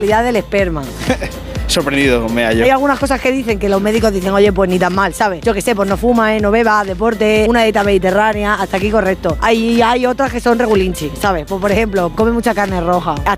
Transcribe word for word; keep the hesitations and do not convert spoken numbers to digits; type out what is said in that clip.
calidad del esperma. Sorprendido me hallo. Hay algunas cosas que dicen que los médicos dicen, oye, pues ni tan mal, ¿sabes? Yo qué sé, pues no fuma, ¿eh? No beba, deporte, una dieta mediterránea, hasta aquí correcto. Hay, hay otras que son regulinchi, ¿sabes? Pues por ejemplo, come mucha carne roja. Hasta